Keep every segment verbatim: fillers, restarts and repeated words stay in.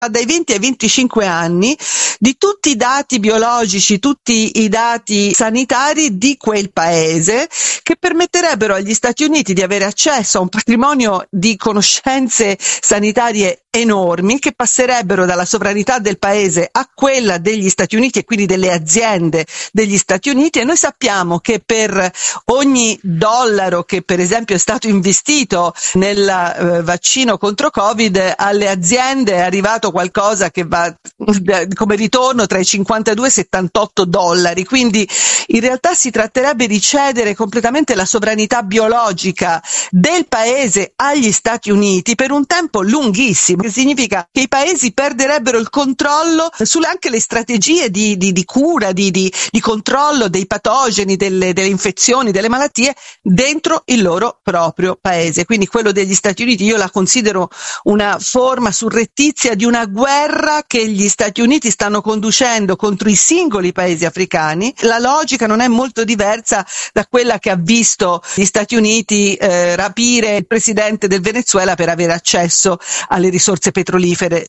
dai venti ai venticinque anni di tutti i dati biologici, tutti i dati sanitari di quel paese, che permetterebbero agli Stati Uniti di avere accesso a un patrimonio di conoscenze sanitarie enormi, che passerebbero dalla sovranità del paese a quella degli Stati Uniti e quindi delle aziende degli Stati Uniti. E noi sappiamo che per ogni dollaro che per esempio è stato investito nel eh, vaccino contro Covid, alle aziende è arrivato qualcosa che va come ritorno tra i cinquantadue e i settantotto dollari. Quindi in realtà si tratterebbe di cedere completamente la sovranità biologica del paese agli Stati Uniti per un tempo lunghissimo, che significa che i paesi perderebbero il controllo sulle anche le strategie di, di, di cura, di, di, di controllo dei patogeni, delle, delle infezioni, delle malattie dentro il loro proprio paese. Quindi quello degli Stati Uniti io la considero una forma surrettizia di una guerra che gli Stati Uniti stanno conducendo contro i singoli paesi africani. La logica non è molto diversa da quella che ha visto gli Stati Uniti eh, rapire il presidente del Venezuela per avere accesso alle risorse petrolifere.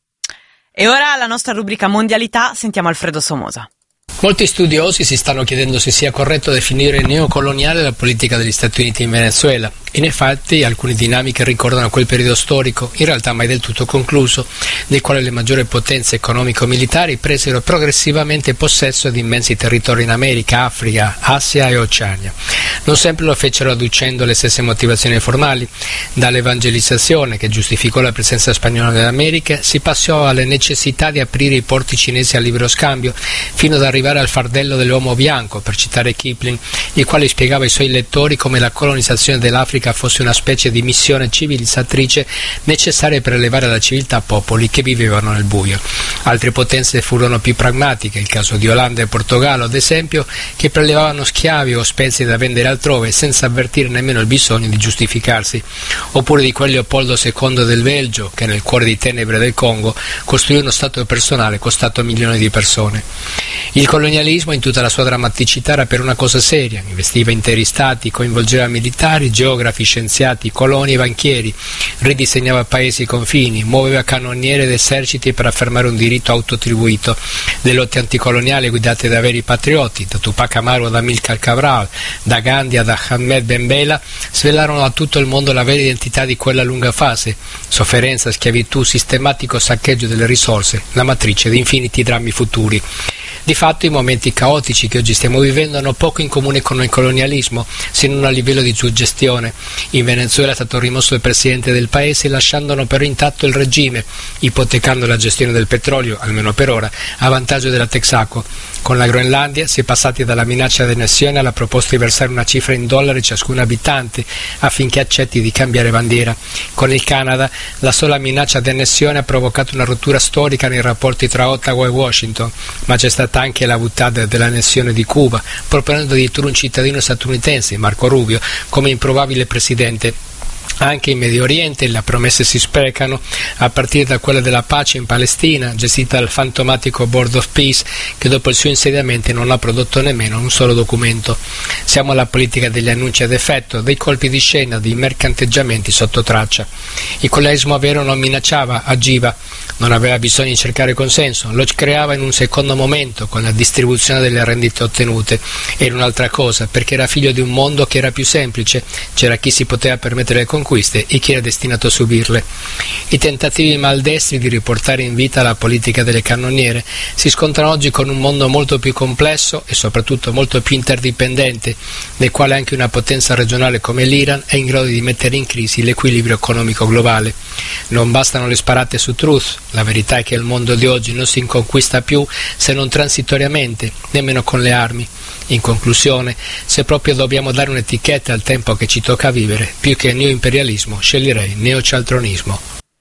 E ora la nostra rubrica Mondialità, sentiamo Alfredo Somoza. Molti studiosi si stanno chiedendo se sia corretto definire neocoloniale la politica degli Stati Uniti in Venezuela. In effetti alcune dinamiche ricordano quel periodo storico, in realtà mai del tutto concluso, nel quale le maggiori potenze economico-militari presero progressivamente possesso di immensi territori in America, Africa, Asia e Oceania. Non sempre lo fecero adducendo le stesse motivazioni formali. Dall'evangelizzazione, che giustificò la presenza spagnola nell'America, si passò alle necessità di aprire i porti cinesi al libero scambio, fino ad arrivare al fardello dell'uomo bianco, per citare Kipling, il quale spiegava ai suoi lettori come la colonizzazione dell'Africa fosse una specie di missione civilizzatrice necessaria per elevare la civiltà a popoli che vivevano nel buio. Altre potenze furono più pragmatiche, il caso di Olanda e Portogallo ad esempio, che prelevavano schiavi o spezie da vendere altrove senza avvertire nemmeno il bisogno di giustificarsi, oppure di quel Leopoldo secondo del Belgio che nel cuore di tenebre del Congo costruì uno stato personale costato milioni di persone. Il colonialismo in tutta la sua drammaticità era per una cosa seria, investiva interi stati, coinvolgeva militari, geografi, scienziati, coloni e banchieri, ridisegnava paesi e confini, muoveva cannoniere ed eserciti per affermare un diritto autoattribuito. Le lotte anticoloniali guidate da veri patrioti, da Tupac Amaru ad Amilcar Cabral, da Gandhi ad Ahmed Ben Bella, svelarono a tutto il mondo la vera identità di quella lunga fase: sofferenza, schiavitù, sistematico saccheggio delle risorse, la matrice di infiniti drammi futuri. Di fatto i momenti caotici che oggi stiamo vivendo hanno poco in comune con il colonialismo, se non a livello di suggestione. In Venezuela è stato rimosso il presidente del paese lasciandolo però intatto il regime, ipotecando la gestione del petrolio, almeno per ora, a vantaggio della Texaco. Con la Groenlandia si è passati dalla minaccia di annessione alla proposta di versare una cifra in dollari ciascun abitante affinché accetti di cambiare bandiera. Con il Canada la sola minaccia di annessione ha provocato una rottura storica nei rapporti tra Ottawa e Washington, ma c'è stata anche la vuttata dell'annessione di Cuba, proponendo addirittura un cittadino statunitense, Marco Rubio, come improbabile presidente. Anche in Medio Oriente le promesse si sprecano, a partire da quella della pace in Palestina, gestita dal fantomatico Board of Peace, che dopo il suo insediamento non ha prodotto nemmeno un solo documento. Siamo alla politica degli annunci ad effetto, dei colpi di scena, dei mercanteggiamenti sotto traccia. Il colonialismo vero non minacciava, agiva, non aveva bisogno di cercare consenso, lo creava in un secondo momento con la distribuzione delle rendite ottenute. Era un'altra cosa, perché era figlio di un mondo che era più semplice, c'era chi si poteva permettere le conquiste e chi era destinato a subirle. I tentativi maldestri di riportare in vita la politica delle cannoniere si scontrano oggi con un mondo molto più complesso e soprattutto molto più interdipendente, nel quale anche una potenza regionale come l'Iran è in grado di mettere in crisi l'equilibrio economico globale. Non bastano le sparate su Truth, la verità è che il mondo di oggi non si conquista più se non transitoriamente, nemmeno con le armi. In conclusione, se proprio dobbiamo dare un'etichetta al tempo che ci tocca vivere, più che neoimperialismo, sceglierei neocialtronismo.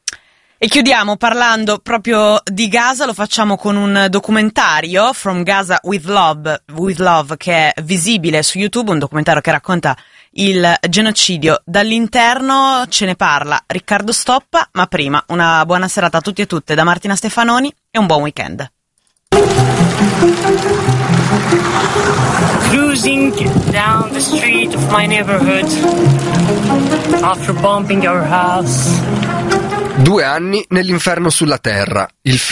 E chiudiamo parlando proprio di Gaza, lo facciamo con un documentario, From Gaza with Love, with Love, che è visibile su YouTube, un documentario che racconta il genocidio dall'interno. Ce ne parla Riccardo Stoppa, ma prima una buona serata a tutti e tutte da Martina Stefanoni e un buon weekend. Cruising down the street of my neighborhood after bombing our house. Due anni nell'inferno sulla terra. Il